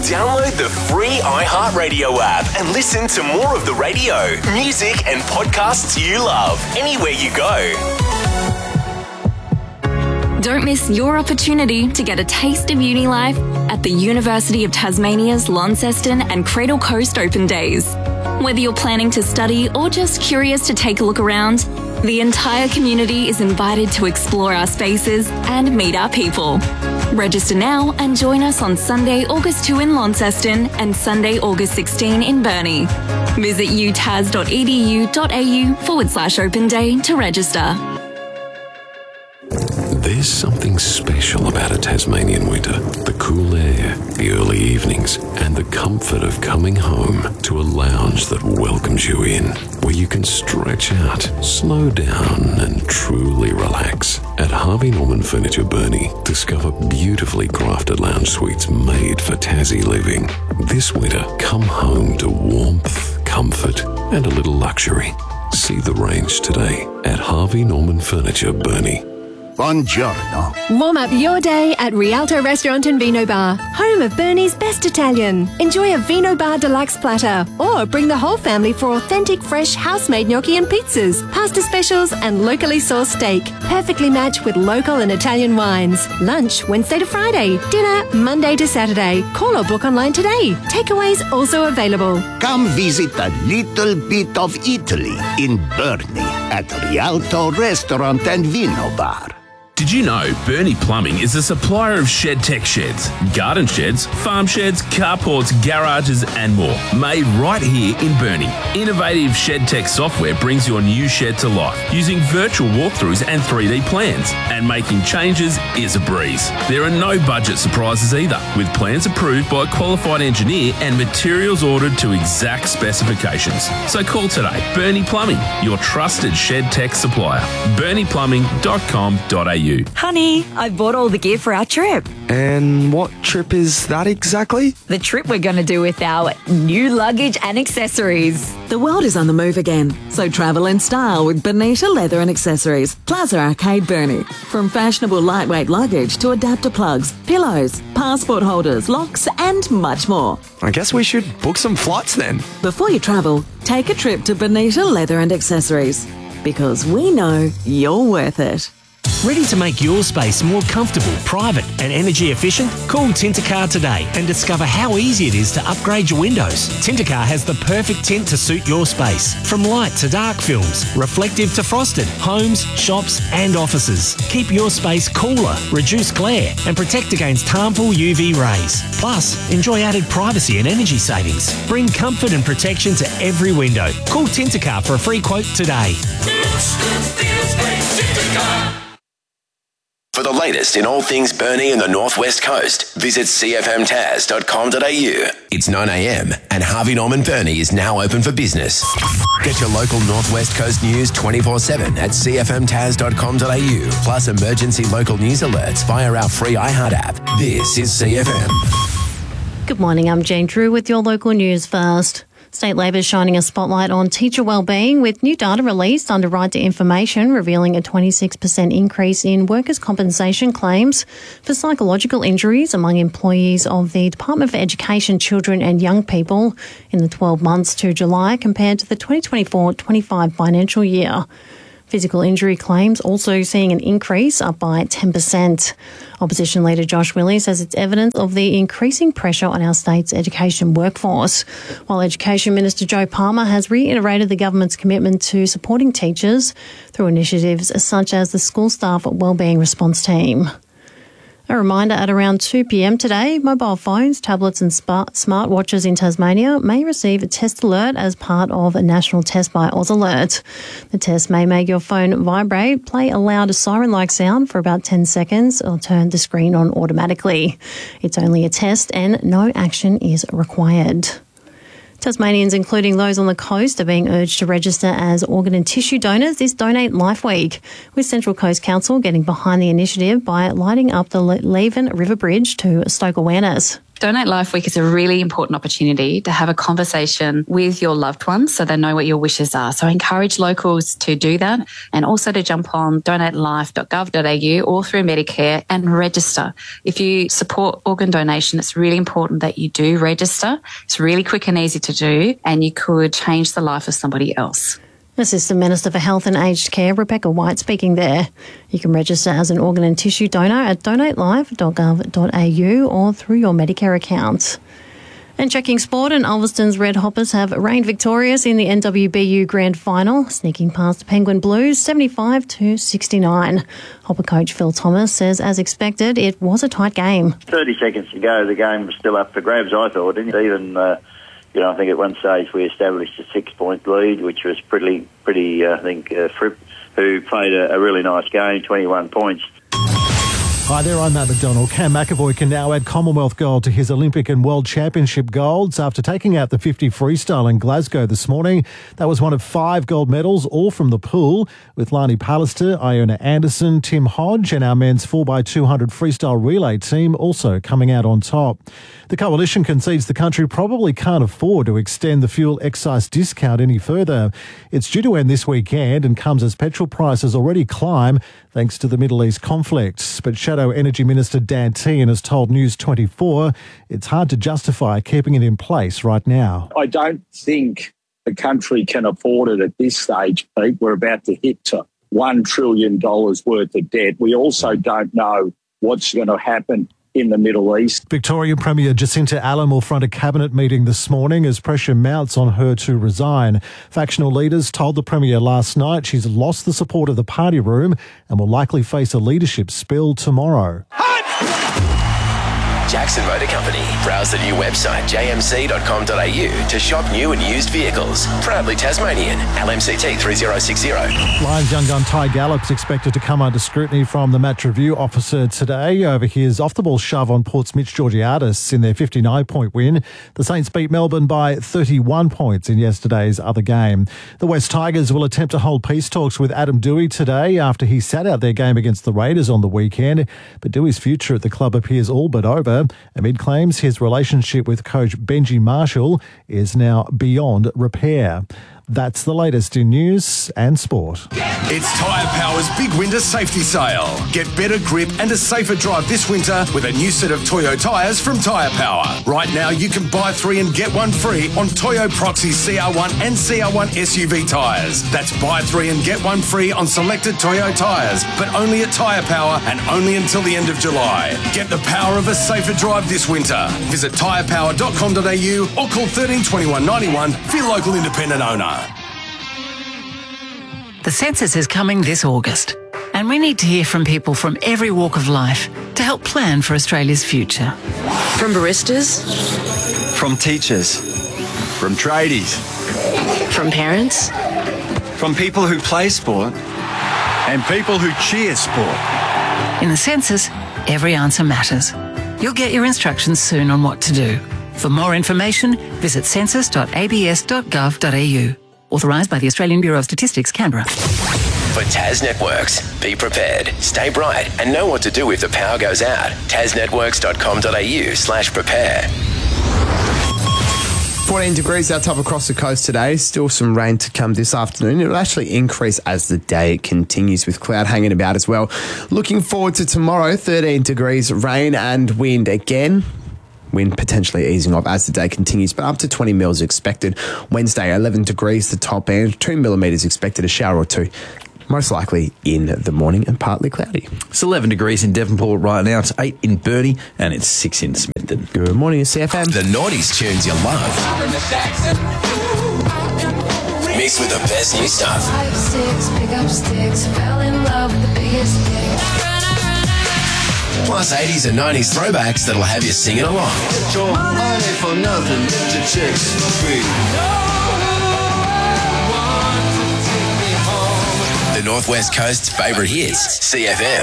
Download the free iHeartRadio app and listen to more of the radio, music and podcasts you love anywhere you go. Don't miss your opportunity to get a taste of uni life at the University of Tasmania's Launceston and Cradle Coast Open Days. Whether you're planning to study or just curious to take a look around, the entire community is invited to explore our spaces and meet our people. Register now and join us on Sunday, August 2 in Launceston and Sunday, August 16 in Burnie. Visit utas.edu.au/open day to register. There's something special about a Tasmanian winter. The cool air, the early evenings, and the comfort of coming home to a lounge that welcomes you in, where you can stretch out, slow down, and truly relax. At Harvey Norman Furniture Burnie, discover beautifully crafted lounge suites made for Tassie living. This winter, come home to warmth, comfort, and a little luxury. See the range today at Harvey Norman Furniture Burnie. Buongiorno. Warm up your day at Rialto Restaurant and Vino Bar, home of Burnie's best Italian. Enjoy a Vino Bar deluxe platter or bring the whole family for authentic fresh house-made gnocchi and pizzas, pasta specials and locally sourced steak, perfectly matched with local and Italian wines. Lunch Wednesday to Friday, dinner Monday to Saturday. Call or book online today. Takeaways also available. Come visit a little bit of Italy in Burnie at Rialto Restaurant and Vino Bar. Did you know Burnie Plumbing is a supplier of ShedTech sheds, garden sheds, farm sheds, carports, garages and more, made right here in Burnie. Innovative ShedTech software brings your new shed to life using virtual walkthroughs and 3D plans, and making changes is a breeze. There are no budget surprises either, with plans approved by a qualified engineer and materials ordered to exact specifications. So call today. Burnie Plumbing, your trusted ShedTech supplier. burnieplumbing.com.au. Honey, I bought all the gear for our trip. And what trip is that exactly? The trip we're going to do with our new luggage and accessories. The world is on the move again, so travel in style with Bonita Leather and Accessories, Plaza Arcade Burnie. From fashionable lightweight luggage to adapter plugs, pillows, passport holders, locks and much more. I guess we should book some flights then. Before you travel, take a trip to Bonita Leather and Accessories, because we know you're worth it. Ready to make your space more comfortable, private and energy efficient? Call Tintercar today and discover how easy it is to upgrade your windows. Tintercar has the perfect tint to suit your space. From light to dark films, reflective to frosted, homes, shops and offices. Keep your space cooler, reduce glare and protect against harmful UV rays. Plus, enjoy added privacy and energy savings. Bring comfort and protection to every window. Call Tintercar for a free quote today. For the latest in all things Burnie and the Northwest Coast, visit cfmtaz.com.au. It's 9 a.m. and Harvey Norman Burnie is now open for business. Get your local Northwest Coast news 24/7 at cfmtaz.com.au, plus emergency local news alerts via our free iHeart app. This is CFM. Good morning, I'm Jane Drew with your local news first. State Labor is shining a spotlight on teacher wellbeing with new data released under Right to Information revealing a 26% increase in workers' compensation claims for psychological injuries among employees of the Department for Education, Children and Young People in the 12 months to July compared to the 2024-25 financial year. Physical injury claims also seeing an increase, up by 10%. Opposition leader Josh Willey says it's evidence of the increasing pressure on our state's education workforce, while Education Minister Joe Palmer has reiterated the government's commitment to supporting teachers through initiatives such as the School Staff Wellbeing Response Team. A reminder at around 2 p.m. today, mobile phones, tablets and smartwatches in Tasmania may receive a test alert as part of a national test by Oz Alert. The test may make your phone vibrate, play a loud siren-like sound for about 10 seconds or turn the screen on automatically. It's only a test and no action is required. Tasmanians, including those on the coast, are being urged to register as organ and tissue donors this Donate Life Week, with Central Coast Council getting behind the initiative by lighting up the Leven River Bridge to stoke awareness. Donate Life Week is a really important opportunity to have a conversation with your loved ones so they know what your wishes are. So I encourage locals to do that and also to jump on donatelife.gov.au or through Medicare and register. If you support organ donation, it's really important that you do register. It's really quick and easy to do, and you could change the life of somebody else. Assistant Minister for Health and Aged Care, Rebecca White, speaking there. You can register as an organ and tissue donor at donatelife.gov.au or through your Medicare account. And checking sport, and Ulverston's Red Hoppers have reigned victorious in the NWBU Grand Final, sneaking past the Penguin Blues 75-69. Hopper coach Phil Thomas says, as expected, it was a tight game. 30 seconds to go, the game was still up for grabs, I thought. Even I think at one stage we established a 6-point lead, which was pretty. Fripp, who played a really nice game, 21 points. Hi there, I'm Matt McDonald. Cam McAvoy can now add Commonwealth gold to his Olympic and World Championship golds after taking out the 50 freestyle in Glasgow this morning. That was one of 5 gold medals, all from the pool, with Lani Pallister, Iona Anderson, Tim Hodge and our men's 4x200 freestyle relay team also coming out on top. The coalition concedes the country probably can't afford to extend the fuel excise discount any further. It's due to end this weekend and comes as petrol prices already climb thanks to the Middle East conflict. But Shadow Energy Minister Dan Tehan has told News 24 it's hard to justify keeping it in place right now. I don't think the country can afford it at this stage, Pete. We're about to hit to $1 trillion worth of debt. We also don't know what's going to happen in the Middle East. Victorian Premier Jacinta Allen will front a cabinet meeting this morning as pressure mounts on her to resign. Factional leaders told the Premier last night she's lost the support of the party room and will likely face a leadership spill tomorrow. Jackson Motor Company. Browse the new website jmc.com.au to shop new and used vehicles. Proudly Tasmanian. LMCT 3060. Lions young gun Ty Gallop's expected to come under scrutiny from the match review officer today over his off-the-ball shove on Port's Mitch Georgiadis in their 59-point win. The Saints beat Melbourne by 31 points in yesterday's other game. The West Tigers will attempt to hold peace talks with Adam Dewey today after he sat out their game against the Raiders on the weekend. But Dewey's future at the club appears all but over, amid claims his relationship with coach Benji Marshall is now beyond repair. That's the latest in news and sport. It's Tyre Power's Big Winter Safety Sale. Get better grip and a safer drive this winter with a new set of Toyo tyres from Tyre Power. Right now you can buy 3 and get 1 free on Toyo Proxy CR1 and CR1 SUV tyres. That's buy 3 and get 1 free on selected Toyo tyres, but only at Tyre Power and only until the end of July. Get the power of a safer drive this winter. Visit tyrepower.com.au or call 13 21 91 for your local independent owner. The census is coming this August, and we need to hear from people from every walk of life to help plan for Australia's future. From baristas, from teachers, from tradies, from parents, from people who play sport, and people who cheer sport. In the census, every answer matters. You'll get your instructions soon on what to do. For more information, visit census.abs.gov.au. Authorised by the Australian Bureau of Statistics, Canberra. For Tas Networks, be prepared, stay bright and know what to do if the power goes out. tasnetworks.com.au/prepare. 14 degrees out top across the coast today. Still some rain to come this afternoon. It'll actually increase as the day continues with cloud hanging about as well. Looking forward to tomorrow, 13 degrees, rain and wind again. Wind potentially easing off as the day continues, but up to 20 mils expected. Wednesday, 11 degrees, the top end, 2 millimetres expected, a shower or two. Most likely in the morning and partly cloudy. It's 11 degrees in Devonport right now. It's 8 in Burnie and it's 6 in Smithton. Good morning, it's CFM. The noughties tunes you love. Mixed with the best new stuff. 5, 6, pick up sticks, fell in love with the biggest dick. Plus 80s and 90s throwbacks that'll have you singing along. Get your money for nothing, let your chicks free. The Northwest Coast's favourite hits, CFM.